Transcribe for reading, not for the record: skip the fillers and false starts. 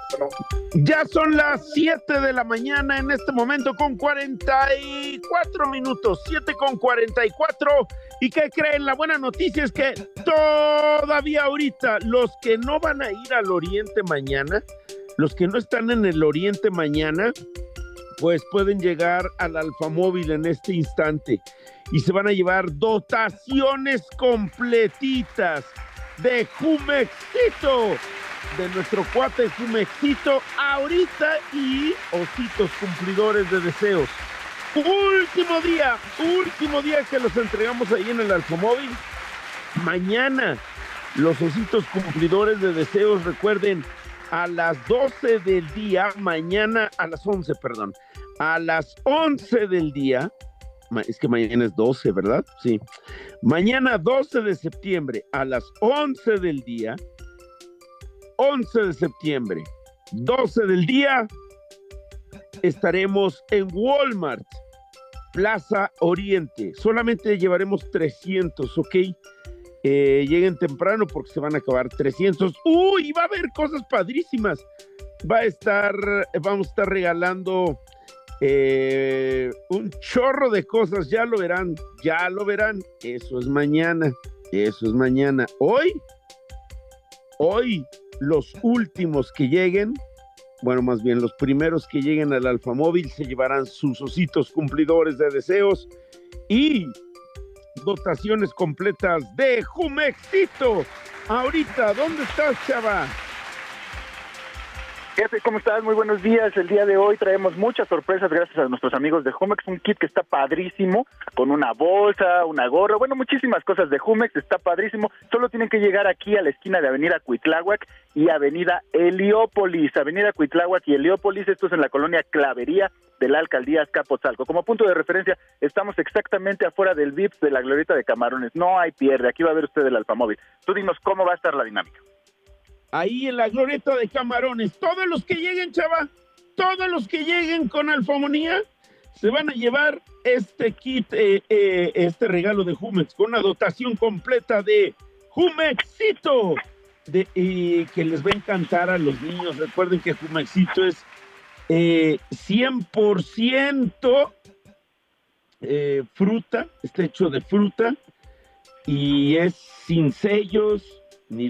Ya son las 7 de la mañana en este momento con 44 minutos, 7 con 44. ¿Y qué creen? La buena noticia es que todavía ahorita los que no van a ir al Oriente mañana, los que no están en el Oriente mañana, pues pueden llegar al Alfamóvil en este instante y se van a llevar dotaciones completitas de Jumexito, de nuestro cuate Jumexito ahorita y ositos cumplidores de deseos. Último día que los entregamos ahí en el Alfamóvil. Mañana los ositos cumplidores de deseos, recuerden, a las 12 del día, mañana a las 11, perdón, a las 11 del día, es que mañana es 12, ¿verdad? Sí. Mañana 12 de septiembre a las 11 del día, 11 de septiembre, 12 del día, estaremos en Walmart, Plaza Oriente. Solamente llevaremos 300, ¿ok? Lleguen temprano porque se van a acabar 300. ¡Uy! Va a haber cosas padrísimas. Vamos a estar regalando un chorro de cosas. Ya lo verán. Eso es mañana. Hoy, los últimos que lleguen, bueno, más bien los primeros que lleguen al Alfamóvil se llevarán sus ositos cumplidores de deseos y dotaciones completas de Jumexito. Ahorita, ¿dónde estás, chava? Jefe, ¿cómo estás? Muy buenos días. El día de hoy traemos muchas sorpresas gracias a nuestros amigos de Jumex, un kit que está padrísimo, con una bolsa, una gorra, bueno, muchísimas cosas de Jumex, está padrísimo. Solo tienen que llegar aquí a la esquina de Avenida Cuitláhuac y Avenida Heliópolis. Avenida Cuitláhuac y Heliópolis, esto es en la colonia Clavería de la alcaldía Azcapotzalco. Como punto de referencia, estamos exactamente afuera del VIPS de la Glorieta de Camarones. No hay pierde, aquí va a ver usted el Alfamóvil. Tú dinos cómo va a estar la dinámica. Ahí en la Glorieta de Camarones, todos los que lleguen, chava, todos los que lleguen con Alfamonía, se van a llevar este kit, este regalo de Jumex, con una dotación completa de Jumexito, que les va a encantar a los niños. Recuerden que Jumexito es 100% fruta, está hecho de fruta y es sin sellos,